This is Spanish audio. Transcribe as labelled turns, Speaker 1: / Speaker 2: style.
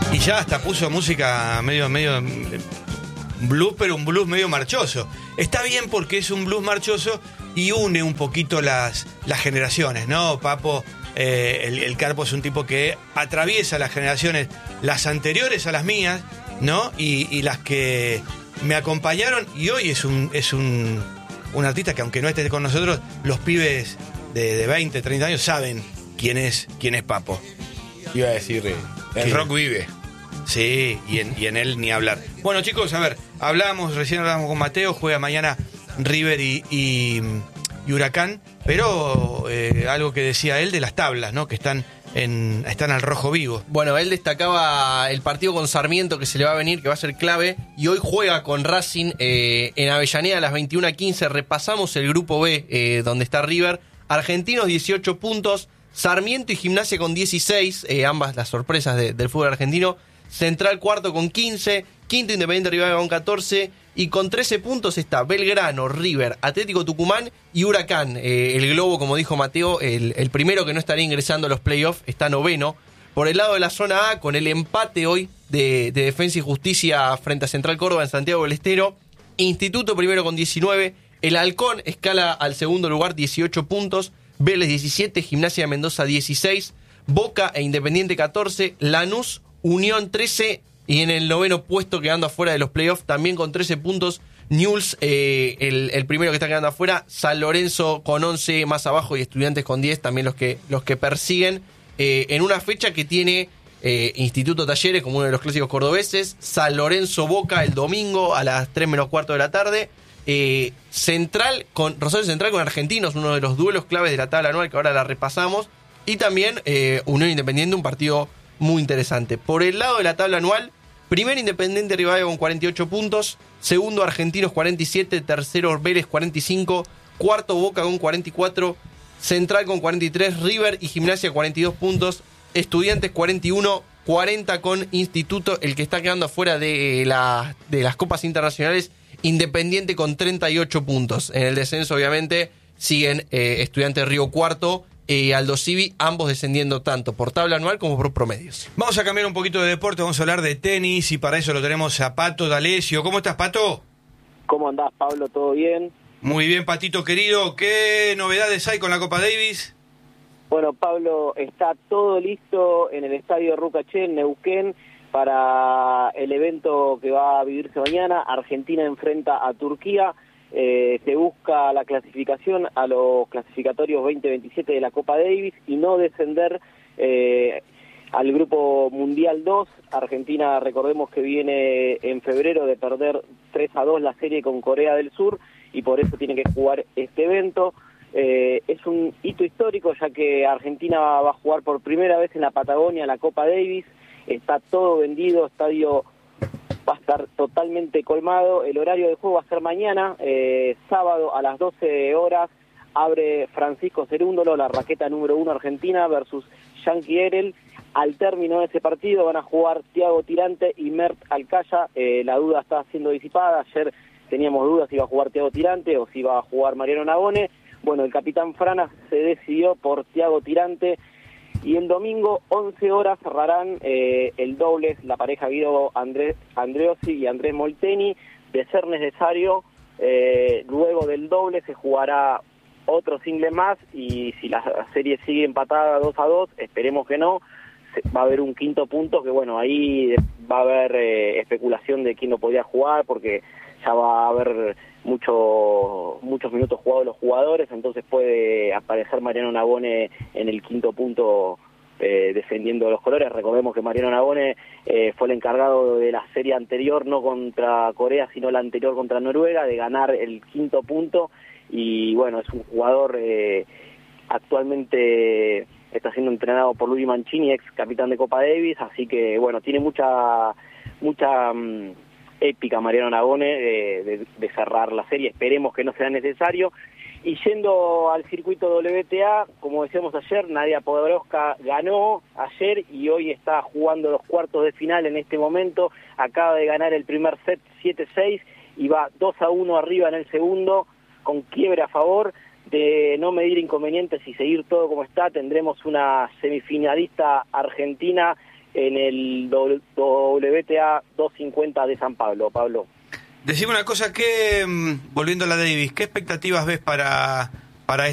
Speaker 1: Y ya hasta puso música medio blues, pero un blues medio marchoso. Está bien porque es un blues marchoso y une un poquito las generaciones, ¿no? Papo, el Carpo es un tipo que atraviesa las generaciones, las anteriores a las mías, ¿no? Y las que me acompañaron, y hoy es un artista que, aunque no esté con nosotros, los pibes de 20, 30 años saben quién es Papo.
Speaker 2: Iba a decir, el rock vive.
Speaker 1: Sí, y en él ni hablar. Bueno, chicos, a ver, recién hablábamos con Mateo, juega mañana River y Huracán, pero algo que decía él de las tablas, ¿no? Que están al rojo vivo.
Speaker 3: Bueno, él destacaba el partido con Sarmiento que se le va a venir, que va a ser clave, y hoy juega con Racing en Avellaneda a las 21:15. Repasamos el grupo B, donde está River. Argentinos 18 puntos, Sarmiento y Gimnasia con 16, ambas las sorpresas del fútbol argentino. Central cuarto con 15, quinto Independiente Rivadavia con 14, y con 13 puntos está Belgrano, River, Atlético Tucumán y Huracán. El Globo, como dijo Mateo, el primero que no estaría ingresando a los playoffs, está noveno. Por el lado de la zona A, con el empate hoy de Defensa y Justicia frente a Central Córdoba en Santiago del Estero, Instituto primero con 19, el Halcón escala al segundo lugar, 18 puntos, Vélez 17, Gimnasia de Mendoza 16, Boca e Independiente 14, Lanús, Unión 13, y en el noveno puesto, quedando afuera de los playoffs, también con 13 puntos, Newell's, el primero que está quedando afuera, San Lorenzo con 11 más abajo y Estudiantes con 10, también los que persiguen, en una fecha que tiene Instituto Talleres como uno de los clásicos cordobeses, San Lorenzo Boca el domingo a las 3 menos cuarto de la tarde, Rosario Central con Argentinos, uno de los duelos claves de la tabla anual que ahora la repasamos, y también Unión Independiente, un partido muy interesante. Por el lado de la tabla anual, primero Independiente Rivadavia con 48 puntos, segundo Argentinos 47, tercero Vélez 45, cuarto Boca con 44, Central con 43, River y Gimnasia 42 puntos, Estudiantes 41, 40 con Instituto, el que está quedando afuera de las copas internacionales, Independiente con 38 puntos. En el descenso, obviamente, siguen Estudiantes Río cuarto, Aldo Civi, ambos descendiendo tanto por tabla anual como por promedios.
Speaker 1: Vamos a cambiar un poquito de deporte, vamos a hablar de tenis, y para eso lo tenemos a Pato D'Alessio. ¿Cómo estás, Pato?
Speaker 4: ¿Cómo andás, Pablo? ¿Todo bien?
Speaker 1: Muy bien, Patito querido. ¿Qué novedades hay con la Copa Davis?
Speaker 4: Bueno, Pablo, está todo listo en el estadio Rucaché, en Neuquén, para el evento que va a vivirse mañana. Argentina enfrenta a Turquía. Se busca la clasificación a los clasificatorios 2027 de la Copa Davis y no descender al Grupo Mundial 2. Argentina, recordemos que viene en febrero de perder 3-2 la serie con Corea del Sur y por eso tiene que jugar este evento. Es un hito histórico, ya que Argentina va a jugar por primera vez en la Patagonia la Copa Davis. Está todo vendido, estadio va a estar totalmente colmado. El horario de juego va a ser mañana, sábado a las 12 horas. Abre Francisco Cerúndolo, la raqueta número 1 argentina, versus Yankee Erel. Al término de ese partido van a jugar Thiago Tirante y Mert Alcaya. La duda está siendo disipada. Ayer teníamos dudas si iba a jugar Thiago Tirante o si iba a jugar Mariano Navone. Bueno, el capitán Frana se decidió por Thiago Tirante. Y el domingo, 11 horas, cerrarán el dobles, la pareja Guido Andreossi y Andrés Molteni. De ser necesario, luego del doble se jugará otro single más, y si la serie sigue empatada 2-2, esperemos que no, va a haber un quinto punto, que bueno, ahí va a haber especulación de quién lo podía jugar, porque ya va a haber muchos minutos jugados los jugadores, entonces puede aparecer Mariano Navone en el quinto punto defendiendo los colores. Recordemos que Mariano Navone fue el encargado de la serie anterior, no contra Corea, sino la anterior contra Noruega, de ganar el quinto punto, y bueno, es un jugador actualmente está siendo entrenado por Luigi Mancini, ex capitán de Copa Davis, así que bueno, tiene mucha épica Mariano Navone de cerrar la serie. Esperemos que no sea necesario. Y yendo al circuito WTA, como decíamos ayer, Nadia Podoroska ganó ayer y hoy está jugando los cuartos de final en este momento. Acaba de ganar el primer set 7-6 y va 2-1 arriba en el segundo, con quiebre a favor. De no medir inconvenientes y seguir todo como está, tendremos una semifinalista argentina en el WTA 250 de San Pablo, Pablo.
Speaker 1: Decime una cosa, volviendo a la Davis, ¿qué expectativas ves para